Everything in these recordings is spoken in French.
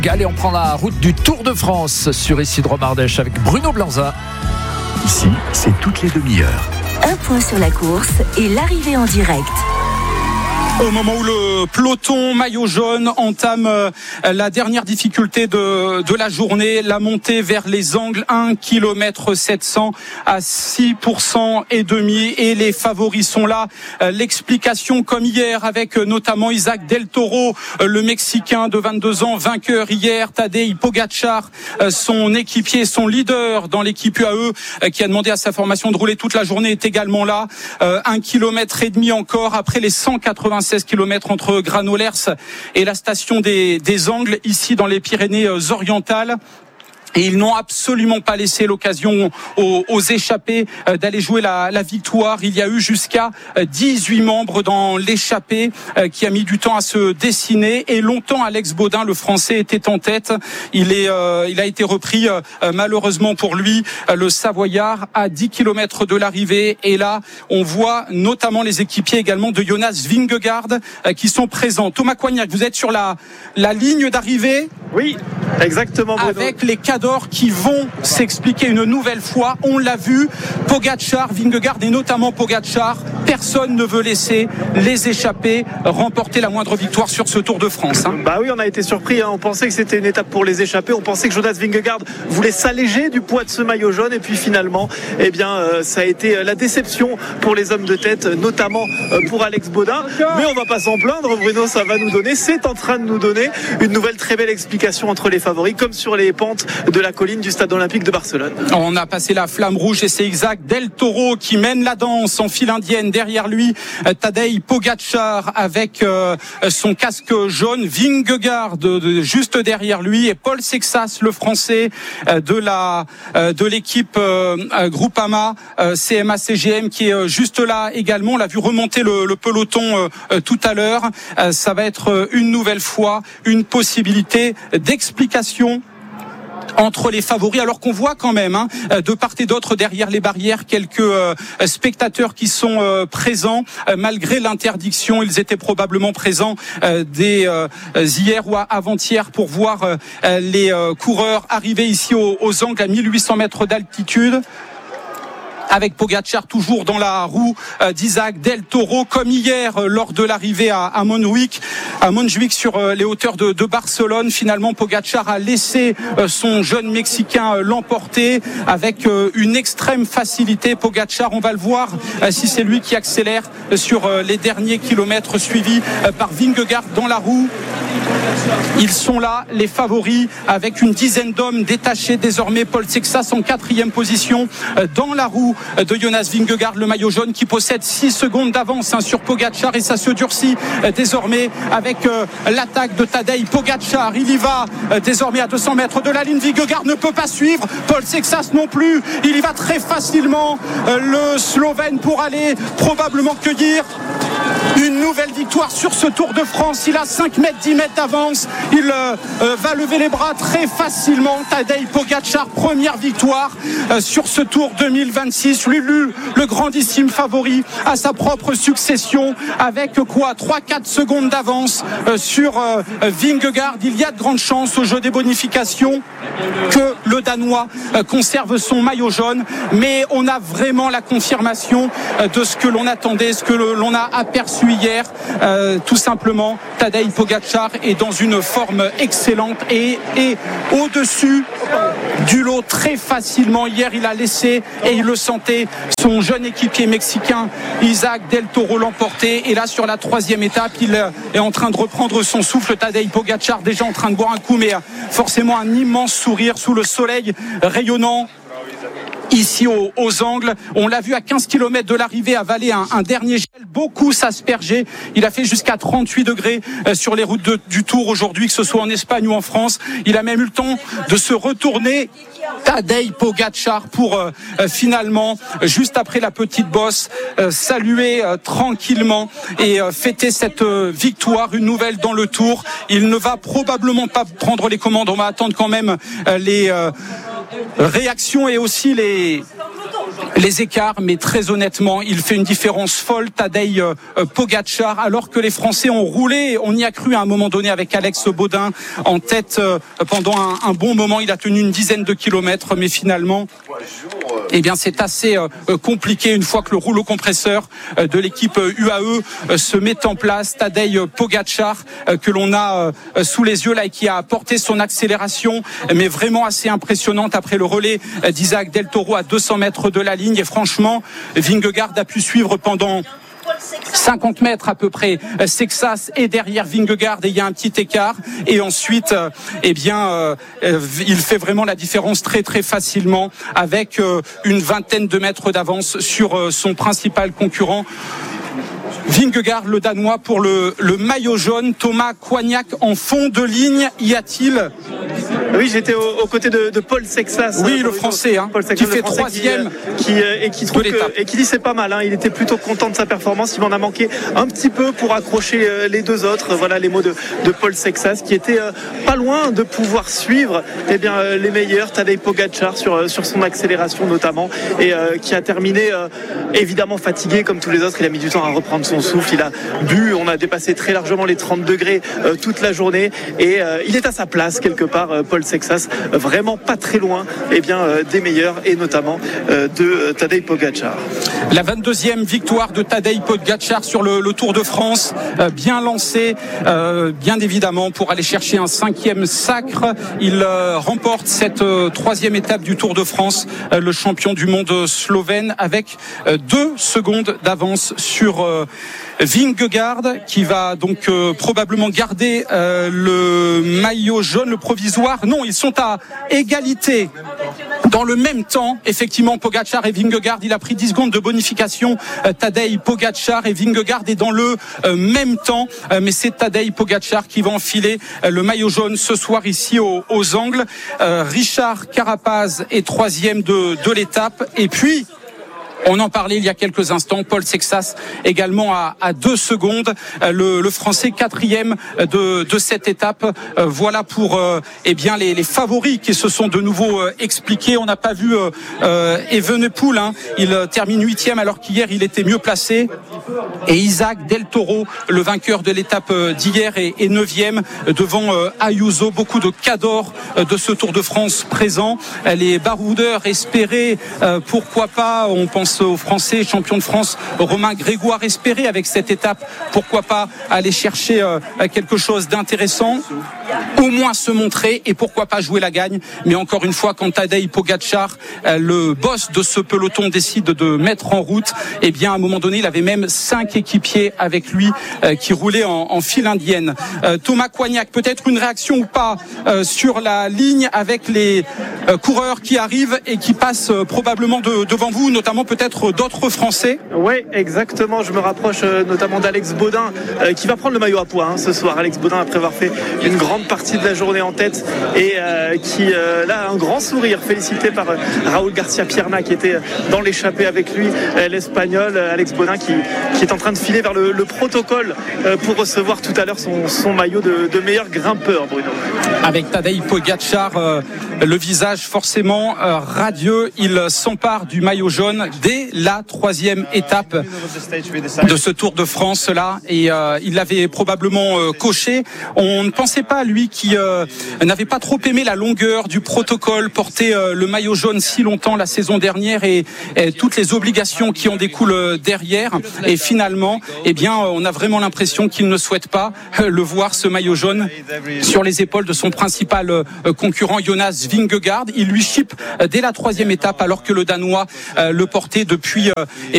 Allez, on prend la route du Tour de France sur Isidore Ardèche avec Bruno Blanza. Ici, c'est toutes les demi-heures. Un point sur la course et l'arrivée en direct. Au moment où le peloton maillot jaune entame la dernière difficulté de la journée, la montée vers les angles, 1 km 700 à 6% et demi, et les favoris sont là. L'explication comme hier avec notamment Isaac Del Toro, le Mexicain de 22 ans, vainqueur hier, Tadej Pogačar, son équipier, son leader dans l'équipe UAE, qui a demandé à sa formation de rouler toute la journée, est également là. 1 km et demi encore après les 196 km entre Granollers et la station des Angles, ici dans les Pyrénées-Orientales. Et ils n'ont absolument pas laissé l'occasion aux échappés d'aller jouer la victoire. Il y a eu jusqu'à 18 membres dans l'échappée qui a mis du temps à se dessiner. Et longtemps, Alex Baudin, le Français, était en tête. Il a été repris, malheureusement pour lui, le Savoyard, à 10 km de l'arrivée. Et là, on voit notamment les équipiers également de Jonas Vingegaard qui sont présents. Thomas Coignac, vous êtes sur la ligne d'arrivée. Oui, exactement, Bruno. Avec les cadors qui vont s'expliquer une nouvelle fois. On l'a vu, Pogačar, Vingegaard et notamment Pogačar, personne ne veut laisser les échappés remporter la moindre victoire sur ce Tour de France. Bah oui, on a été surpris. On pensait que c'était une étape pour les échappés. On pensait que Jonas Vingegaard voulait s'alléger du poids de ce maillot jaune. Et puis finalement, ça a été la déception pour les hommes de tête, notamment pour Alex Baudin. Mais on va pas s'en plaindre, Bruno. C'est en train de nous donner une nouvelle très belle explication entre les favoris, comme sur les pentes de la colline du stade olympique de Barcelone. On a passé la flamme rouge et c'est Isaac Del Toro qui mène la danse en file indienne. Derrière lui, Tadej Pogačar avec son casque jaune, Vingegaard juste derrière lui, et Paul Sexas, le Français de l'équipe Groupama CMA CGM, qui est juste là également. On l'a vu remonter le peloton tout à l'heure. Ça va être une nouvelle fois une possibilité d'explication entre les favoris, alors qu'on voit quand même de part et d'autre derrière les barrières quelques spectateurs qui sont présents malgré l'interdiction. Ils étaient probablement présents dès hier ou avant-hier pour voir les coureurs arriver ici aux Angles à 1800 mètres d'altitude, avec Pogačar toujours dans la roue d'Isaac Del Toro, comme hier lors de l'arrivée à Montjuïc sur les hauteurs de Barcelone. Finalement, Pogačar a laissé son jeune Mexicain l'emporter avec une extrême facilité. Pogačar, on va le voir si c'est lui qui accélère sur les derniers kilomètres, suivi par Vingegaard dans la roue. Ils sont là, les favoris, avec une dizaine d'hommes détachés désormais. Paul Sexas en 4e position dans la roue de Jonas Vingegaard, le maillot jaune, qui possède 6 secondes d'avance sur Pogačar, et ça se durcit désormais avec l'attaque de Tadej Pogačar. Il y va désormais à 200 mètres de la ligne. Vingegaard ne peut pas suivre, Paul Sexas non plus. Il y va très facilement, le Slovène, pour aller probablement cueillir une nouvelle victoire sur ce Tour de France. Il a 5 mètres, 10 mètres d'avance. Il va lever les bras très facilement. Tadej Pogačar, première victoire sur ce Tour 2026. Lulu, le grandissime favori à sa propre succession, avec 3-4 secondes d'avance sur Vingegaard. Il y a de grandes chances au jeu des bonifications que le Danois conserve son maillot jaune, mais on a vraiment la confirmation de ce que l'on attendait, ce que l'on a aperçu hier. Tout simplement, Tadej Pogačar est dans une forme excellente et au-dessus du lot très facilement. Hier, il a laissé, et il le sentait, son jeune équipier mexicain Isaac Del Toro l'emporter. Et là, sur la 3e étape, il est en train de reprendre son souffle. Tadej Pogačar, déjà en train de boire un coup, mais forcément un immense sourire sous le soleil rayonnant ici aux Angles. On l'a vu à 15 km de l'arrivée avaler un dernier gel, beaucoup s'asperger. Il a fait jusqu'à 38 degrés sur les routes du Tour aujourd'hui, que ce soit en Espagne ou en France. Il a même eu le temps de se retourner, Tadej Pogačar, pour finalement, juste après la petite bosse, saluer tranquillement et fêter cette victoire, une nouvelle dans le Tour. Il ne va probablement pas prendre les commandes. On va attendre quand même les réactions et aussi les écarts, mais très honnêtement, il fait une différence folle, Tadej Pogačar, alors que les Français ont roulé. On y a cru à un moment donné avec Alex Baudin en tête pendant un bon moment. Il a tenu une dizaine de kilomètres, mais finalement, eh bien, c'est assez compliqué une fois que le rouleau compresseur de l'équipe UAE se met en place. Tadej Pogačar, que l'on a sous les yeux là et qui a apporté son accélération, mais vraiment assez impressionnante après le relais d'Isaac Del Toro à 200 mètres de la ligne. Et franchement, Vingegaard a pu suivre pendant 50 mètres à peu près Sexas est derrière Vingegaard et il y a un petit écart, et ensuite il fait vraiment la différence très très facilement avec une vingtaine de mètres d'avance sur son principal concurrent Vingegaard, le Danois, pour le maillot jaune. Thomas Coignac en fond de ligne, y a-t-il? Oui, j'étais aux côtés de Paul Sexas. Oui, le Français, qui fait troisième et qui dit c'est pas mal. Il était plutôt content de sa performance. Il m'en a manqué un petit peu pour accrocher les deux autres. Voilà les mots de Paul Sexas, qui était pas loin de pouvoir suivre les meilleurs. Tadej Pogačar sur son accélération notamment, et qui a terminé évidemment fatigué comme tous les autres. Il a mis du temps à reprendre son souffle. Il a bu, on a dépassé très largement les 30 degrés toute la journée, et il est à sa place quelque part, Paul Sexas, vraiment pas très loin des meilleurs, et notamment de Tadej Pogačar. La 22e victoire de Tadej Pogačar sur le Tour de France, bien lancé, bien évidemment, pour aller chercher un 5e sacre. Il remporte cette 3e étape du Tour de France, le champion du monde slovène, avec 2 secondes d'avance sur Vingegaard, qui va donc probablement garder le maillot jaune, le provisoire. Non, ils sont à égalité. Dans le même temps, effectivement, Pogačar et Vingegaard, il a pris 10 secondes de bonification, Tadej Pogačar, et Vingegaard est dans le même temps, mais c'est Tadej Pogačar qui va enfiler le maillot jaune ce soir ici aux Angles. Richard Carapaz est 3e de l'étape, et puis on en parlait il y a quelques instants, Paul Sexas également à 2 secondes, le Français 4e de cette étape. Voilà pour les favoris qui se sont de nouveau expliqués. On n'a pas vu Evenepoel, il termine 8e alors qu'hier il était mieux placé, et Isaac Del Toro, le vainqueur de l'étape d'hier, est 9e devant Ayuso. Beaucoup de cadors de ce Tour de France présents. Les baroudeurs espéraient, pourquoi pas, on pense au Français champion de France Romain Grégoire, espérer avec cette étape, pourquoi pas aller chercher quelque chose d'intéressant, au moins se montrer, et pourquoi pas jouer la gagne. Mais encore une fois, quand Tadej Pogačar, le boss de ce peloton, décide de mettre en route, à un moment donné il avait même 5 équipiers avec lui qui roulaient en file indienne. Thomas Coignac, peut-être une réaction ou pas sur la ligne avec les coureurs qui arrivent et qui passent probablement devant vous, notamment peut-être d'autres Français. Oui, exactement. Je me rapproche notamment d'Alex Baudin qui va prendre le maillot à poids ce soir. Alex Baudin, après avoir fait une grande partie de la journée en tête, et qui là a un grand sourire, félicité par Raúl García Pierna qui était dans l'échappée avec lui, l'Espagnol. Alex Baudin qui est en train de filer vers le protocole pour recevoir tout à l'heure son maillot de meilleur grimpeur, Bruno. Avec Tadej Pogačar, le visage forcément radieux, il s'empare du maillot jaune dès la 3e étape de ce Tour de France là, et il l'avait probablement coché. On ne pensait pas, lui qui n'avait pas trop aimé la longueur du protocole, porter le maillot jaune si longtemps la saison dernière, et toutes les obligations qui en découlent derrière, et finalement on a vraiment l'impression qu'il ne souhaite pas le voir, ce maillot jaune, sur les épaules de son principal concurrent Jonas Vingegaard. Il lui chipe dès la 3e étape, alors que le Danois le portait depuis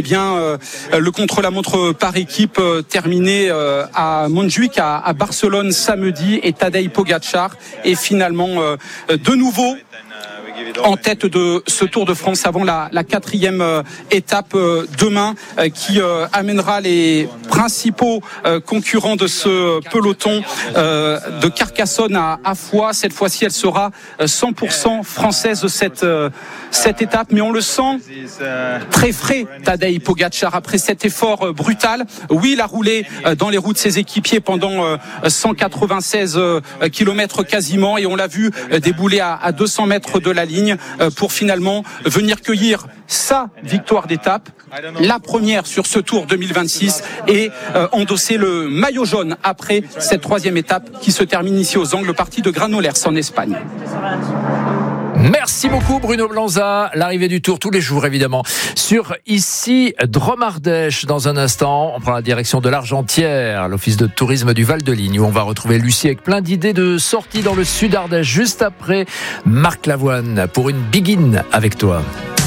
le contre-la-montre par équipe terminé à Montjuïc, à Barcelone samedi, et Tadej Pogačar est finalement de nouveau en tête de ce Tour de France avant la 4e étape demain, qui amènera les principaux concurrents de ce peloton de Carcassonne à Foix. Cette fois-ci, elle sera 100% française, cette étape, mais on le sent très frais, Tadej Pogačar, après cet effort brutal. Oui, il a roulé dans les roues de ses équipiers pendant 196 km quasiment, et on l'a vu débouler à 200 mètres de la ligne pour finalement venir cueillir sa victoire d'étape, la première sur ce Tour 2026 et endosser le maillot jaune après cette 3e étape qui se termine ici aux Angles, partie de Granollers en Espagne. Merci beaucoup Bruno Blanza. L'arrivée du Tour tous les jours évidemment sur ici Drôme-Ardèche. Dans un instant, on prend la direction de l'Argentière, l'office de tourisme du Val-de-Ligne, où on va retrouver Lucie avec plein d'idées de sorties dans le sud Ardèche juste après Marc Lavoine pour une Begin avec toi.